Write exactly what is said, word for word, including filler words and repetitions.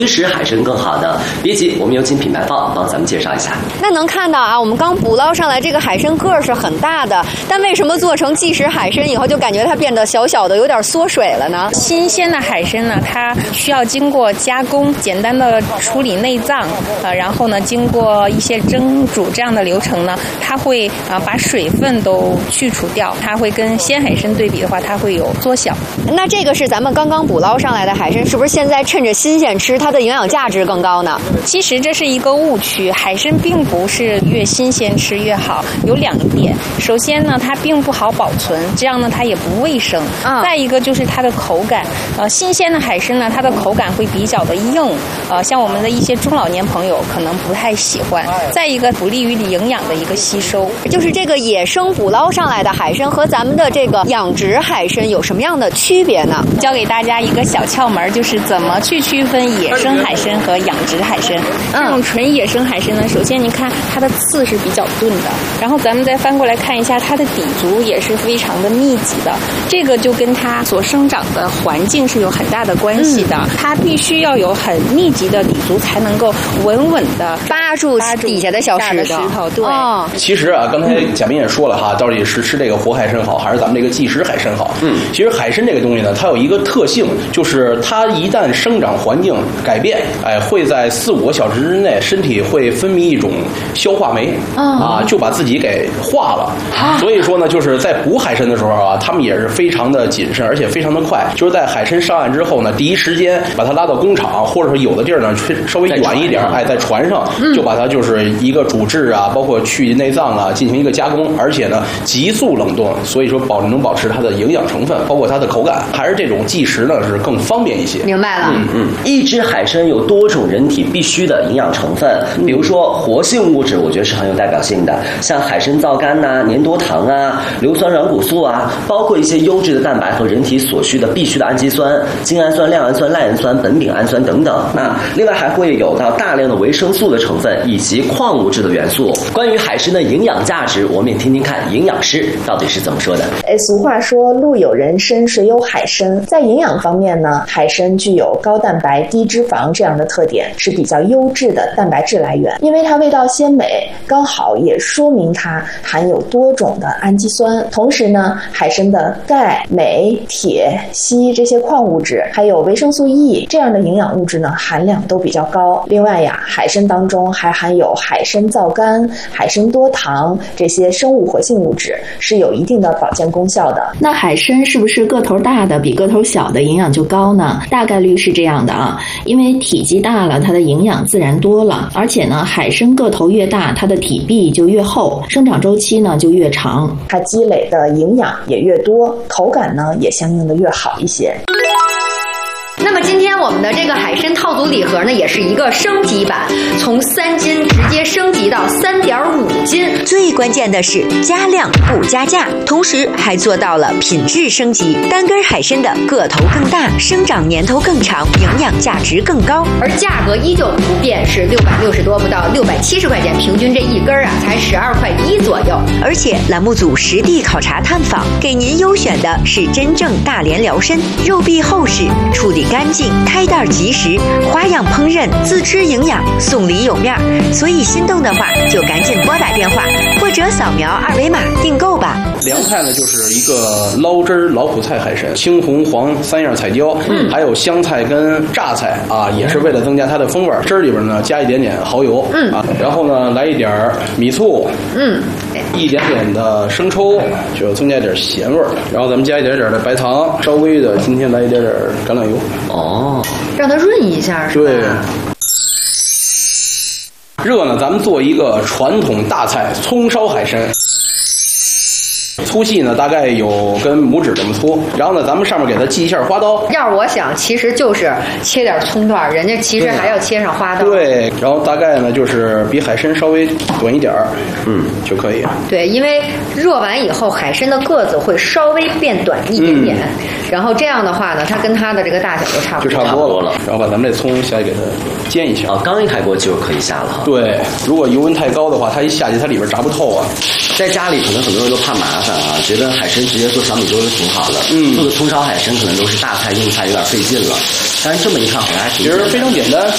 真实海参更好呢？别急，我们有请品牌方帮咱们介绍一下。 那能看到啊，我们刚捕捞上来这个海参个儿是很大的，但为什么做成即食海参以后就感觉它变得小小的，有点缩水了呢？ 新鲜的海参呢，它需要经过加工，简单的处理内脏，呃，然后呢，经过一些蒸煮这样的流程呢，它会啊、呃、把水分都去除掉，它会跟鲜海参对比的话，它会有缩小。 那这个是咱们刚刚捕捞上来的海参，是不是现在趁着新鲜吃，它的营养价值更高呢？ 其实这是一个误区，海参并不是越新鲜吃越好，有两点。首先呢，它并不好保存，这样呢它也不卫生。啊、再一个就是它的口感，呃，新鲜的海参呢，它的口感会比较的硬，呃，像我们的一些中老年朋友可能不太喜欢。再一个不利于营养的一个吸收。 就是这个野生捕捞上来的海参和咱们的这个养殖海参有什么样的区别呢？ 教给大家一个小窍门，就是怎么去区分野生海参和养殖海参。这种纯野生海参呢，首先你看它的刺是比较钝的，然后咱们再翻过来看一下它的底足也是非常的密集的，这个就跟它所生长的环境是有很大的关系的。嗯、它必须要有很密集的底足，才能够稳稳的扒住底下的小石头。 石头对、 哦。其实啊，刚才贾斌也说了哈，到底是吃这个活海参好，还是咱们这个即食海参好？嗯，其实海参这个东西呢，它有一个特性，就是它一旦生长环境改变，哎，会在四五个小时之内，身体会分泌一种消化酶，哦、啊，就把自己给化了。啊、所以说呢，就是在捕海参的时候啊，他们也是非常的谨慎，而且非常的快。就是在海参上岸之后呢，第一时间把它拉到工厂，或者说有的地儿呢稍微远一点，哎，在船上就把它就是一个煮制啊，包括去内脏啊，进行一个加工，而且呢急速冷冻，所以说保能保持它的营养成分，包括它的口感，还是这种即食呢是更方便一些。 明白了。 嗯嗯，一只海参有多种人体必须的营养成分，比如说活性物质，我觉得是很有代表性的，像海参皂苷呐、粘多糖啊、硫酸软骨素啊，包括一些优质的蛋白和人体所需的必须的氨基酸、精氨酸、亮氨酸、赖氨酸、苯丙氨酸等等。那另外还会有到大量的维生素的成分以及矿物质的元素。关于海参的营养价值，我们也听听看营养师到底是怎么说的。 哎，俗话说路有人参，水有海参。在营养方面呢，海参具有高蛋白、低脂肪这样的特点，是比较优质的蛋白质来源。因为它味道鲜美，刚好也说明它含有多种的氨基酸。同时呢，海参的钙、镁、铁、硒这些矿物质，还有维生素 E 这样的营养物质呢，含量都比较高。另外呀，海参当中还含有海参皂苷、海参多糖这些生物活性物质，是有一定的保健功效的。 那海参是不是个头大的比个头小的营养就高呢？大概率是这样的啊，因为体积大了，它的营养自然多了，而且呢，海参个头越大，它的体壁就越厚，生长周期呢就越长， 它积累的营养也越多，口感呢也相应的越好一些。 那么今天我们的这个海参套组礼盒呢，也是一个升级版，从三斤直接升级到三点五斤。 最关键的是加量不加价，同时还做到了品质升级。单根海参的个头更大，生长年头更长，营养价值更高， 而价格依旧不变，是六百六十多不到六百七十块钱，平均这一根啊才十二块一左右。 而且栏目组实地考察探访，给您优选的是真正大连辽参，肉壁厚实，处理干净，开袋即食，花样烹饪，自吃营养，送礼有面。所以心动的话就赶紧拨打电话或者扫描二维码订购吧。 凉菜呢就是一个捞汁儿老苦菜海参，青红黄三样彩椒，嗯，还有香菜跟榨菜啊，也是为了增加它的风味。汁儿里边呢加一点点蚝油，嗯啊，然后呢来一点米醋，嗯，一点点的生抽，就增加点咸味儿。然后咱们加一点点的白糖，稍微的今天来一点点橄榄油。 哦，让它润一下是吧？ 对。热呢，咱们做一个传统大菜葱烧海参。粗细呢大概有跟拇指这么粗，然后呢咱们上面给它系一下花刀。 要是我想其实就是切点葱段，人家其实还要切上花刀。 对，然后大概呢就是比海参稍微短一点儿，嗯就可以。 对，因为热完以后海参的个子会稍微变短一点点，嗯、然后这样的话呢它跟它的这个大小就差不多就差不多了。然后把咱们这葱下去给它煎一下。 啊，刚一开锅就可以下了。 对，如果油温太高的话，它一下去它里边炸不透啊。 在家里可能很多人都怕麻烦啊，觉得海参直接做小米粥就挺好的。嗯，做个葱烧海参可能都是大菜硬菜，有点费劲了。但是这么一看好像还挺其实非常简单。